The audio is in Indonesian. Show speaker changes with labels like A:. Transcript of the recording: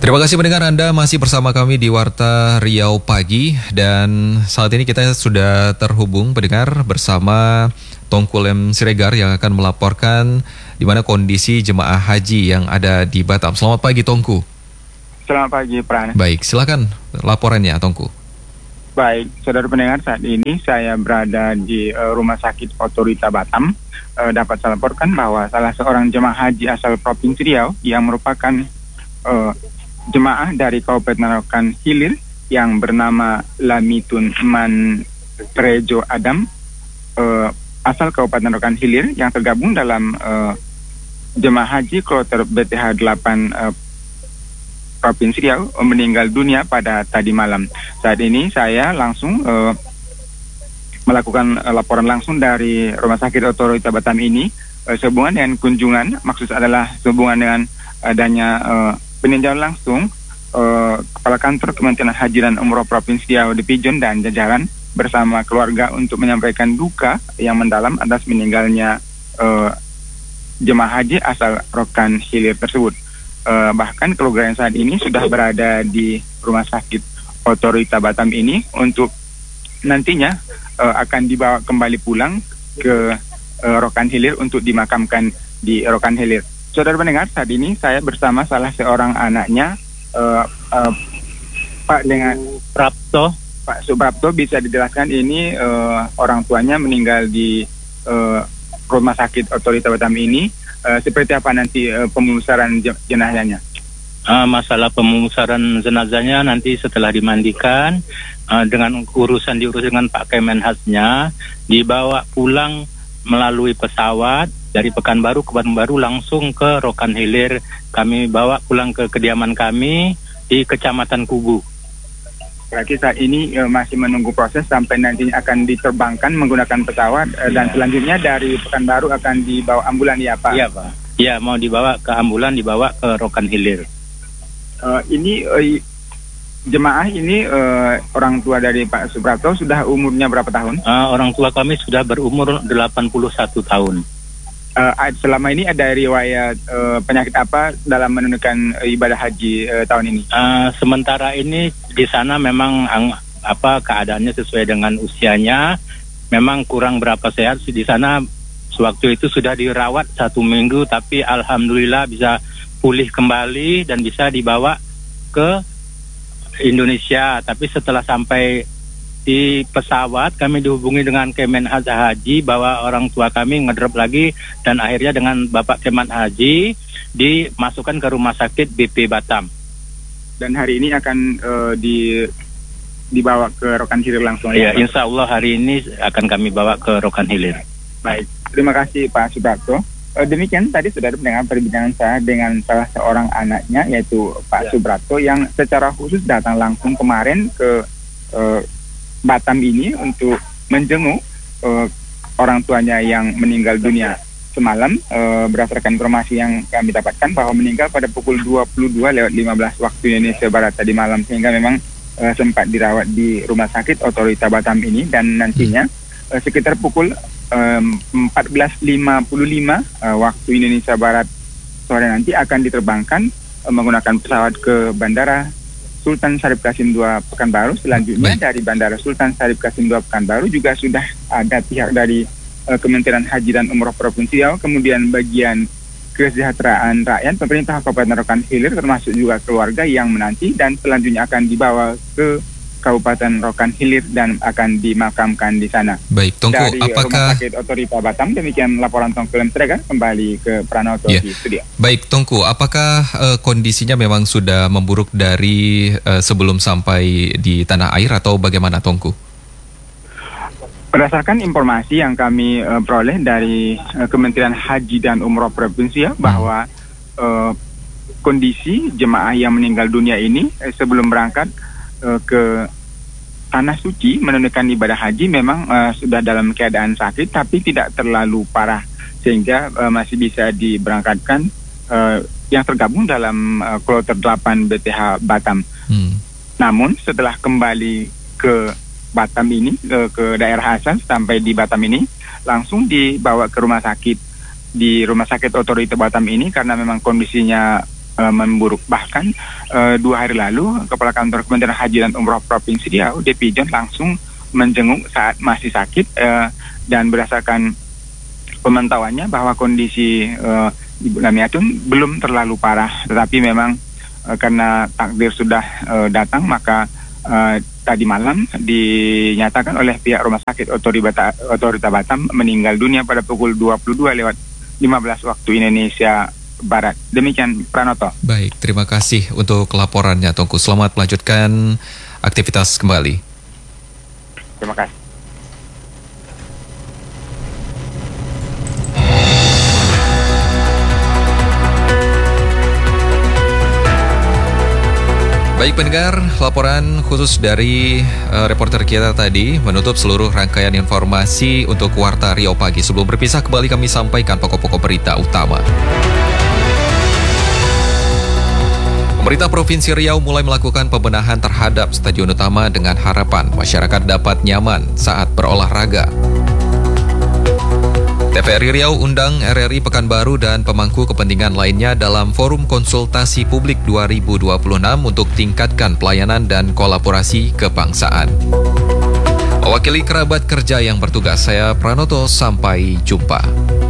A: Terima kasih pendengar, Anda masih bersama kami di Warta Riau Pagi, dan saat ini kita sudah terhubung pendengar bersama Tongku Lem Siregar yang akan melaporkan di mana kondisi jemaah haji yang ada di Batam. Selamat pagi Tongku.
B: Selamat pagi Pran.
A: Baik, silakan laporannya Tongku.
B: Baik, saudara pendengar, saat ini saya berada di Rumah Sakit Otorita Batam. Dapat saya laporkan bahwa salah seorang jemaah haji asal Provinsi Riau yang merupakan jemaah dari Kabupaten Rokan Hilir yang bernama Lamitun Man Trejo Adam, asal Kabupaten Rokan Hilir yang tergabung dalam jemaah haji kloter BTH 8 Provinsi Riau meninggal dunia pada tadi malam. Saat ini saya langsung melakukan laporan langsung dari Rumah Sakit Otorita Batam ini sehubungan dengan kunjungan, maksud adalah sehubungan dengan adanya peninjauan langsung Kepala Kantor Kementerian Haji dan Umroh Provinsi Riau di Pijon dan jajaran bersama keluarga untuk menyampaikan duka yang mendalam atas meninggalnya jemaah haji asal Rokan Hilir tersebut. Bahkan keluarga yang saat ini sudah berada di Rumah Sakit Otorita Batam ini untuk nantinya akan dibawa kembali pulang ke Rokan Hilir untuk dimakamkan di Rokan Hilir. Saudara pendengar, saat ini saya bersama salah seorang anaknya, Pak dengan
C: Prapto.
B: Pak Suprapto, bisa dijelaskan ini orang tuanya meninggal di Rumah Sakit Otorita Batam ini. Seperti apa nanti pemulasaran jenazahnya?
C: Masalah pemulasaran jenazahnya nanti setelah dimandikan, dengan diurus dengan Pak Kemenhasnya, dibawa pulang melalui pesawat dari Pekanbaru ke Pekanbaru langsung ke Rokan Hilir. Kami bawa pulang ke kediaman kami di Kecamatan Kubu.
B: Berarti saat ini masih menunggu proses sampai nantinya akan diterbangkan menggunakan pesawat dan selanjutnya dari Pekanbaru akan dibawa ambulan, ya Pak?
C: Iya Pak. Iya, mau dibawa ke ambulan, dibawa ke Rokan Hilir.
B: Jemaah ini orang tua dari Pak Suprapto sudah umurnya berapa tahun?
C: Orang tua kami sudah berumur 81 tahun.
B: Selama ini ada riwayat penyakit apa dalam menunaikan ibadah haji tahun ini?
C: Sementara ini di sana memang keadaannya sesuai dengan usianya, memang kurang berapa sehat. Di sana sewaktu itu sudah dirawat 1 minggu, tapi alhamdulillah bisa pulih kembali dan bisa dibawa ke Indonesia. Tapi setelah sampai di pesawat, kami dihubungi dengan Kemenhas Haji bahwa orang tua kami ngedrop lagi, dan akhirnya dengan Bapak Kemenhas Haji dimasukkan ke Rumah Sakit BP Batam. Dan hari ini akan dibawa ke Rokan Hilir langsung? Ya, insya Allah hari ini akan kami bawa ke Rokan Hilir.
B: Baik, terima kasih Pak Suprapto. Demikian tadi sudah mendengar perbincangan saya dengan salah seorang anaknya, yaitu Pak Suprapto, yang secara khusus datang langsung kemarin ke Batam ini untuk menjenguk orang tuanya yang meninggal dunia semalam. Berdasarkan informasi yang kami dapatkan bahwa meninggal pada pukul 22:15 waktu Indonesia Barat tadi malam, sehingga memang sempat dirawat di Rumah Sakit Otorita Batam ini, dan nantinya sekitar pukul 14:55 waktu Indonesia Barat sore nanti akan diterbangkan menggunakan pesawat ke Bandara Sultan Syarif Qasim II Pekanbaru. Selanjutnya dari Bandara Sultan Syarif Qasim II Pekanbaru juga sudah ada pihak dari Kementerian Haji dan Umroh Provinsi Riau, kemudian bagian kesejahteraan rakyat, pemerintah Kabupaten Rokan Hilir, termasuk juga keluarga yang menanti, dan selanjutnya akan dibawa ke Kabupaten Rokan Hilir dan akan dimakamkan di sana.
A: Baik, Tongku,
B: dari
A: apakah
B: Rumah Sakit Otorita Batam, demikian laporan Tongku Lem Siregar, kembali ke Pranoto di studio.
A: Baik, Tongku, apakah kondisinya memang sudah memburuk dari sebelum sampai di tanah air atau bagaimana, Tongku?
B: Berdasarkan informasi yang kami peroleh dari Kementerian Haji dan Umroh Provinsi, bahwa kondisi jemaah yang meninggal dunia ini sebelum berangkat ke Tanah Suci menunaikan ibadah haji memang sudah dalam keadaan sakit, tapi tidak terlalu parah, sehingga masih bisa diberangkatkan yang tergabung dalam kloter 8 BTH Batam. Namun setelah kembali ke Batam ini, ke daerah asal, sampai di Batam ini langsung dibawa ke rumah sakit di Rumah Sakit Otorita Batam ini, karena memang kondisinya memburuk. Bahkan 2 hari lalu Kepala Kantor Kementerian Haji dan Umroh Provinsi Riau, DP John, langsung menjenguk saat masih sakit, dan berdasarkan pemantauannya bahwa kondisi Ibu Lamiatun belum terlalu parah, tetapi memang karena takdir sudah datang, maka tadi malam dinyatakan oleh pihak Rumah Sakit Otorita Batam meninggal dunia pada pukul 22:15 waktu Indonesia Barat. Demikian, Pranoto.
A: Baik, terima kasih untuk laporannya, Tongku. Selamat melanjutkan aktivitas kembali.
B: Terima kasih.
A: Baik pendengar, laporan khusus dari reporter kita tadi menutup seluruh rangkaian informasi untuk Warta Riau Pagi. Sebelum berpisah, kembali kami sampaikan pokok-pokok berita utama. Pemerintah Provinsi Riau mulai melakukan pembenahan terhadap stadion utama dengan harapan masyarakat dapat nyaman saat berolahraga. TVRI Riau undang RRI Pekanbaru dan pemangku kepentingan lainnya dalam Forum Konsultasi Publik 2026 untuk tingkatkan pelayanan dan kolaborasi kebangsaan. Mewakili kerabat kerja yang bertugas, saya Pranoto, sampai jumpa.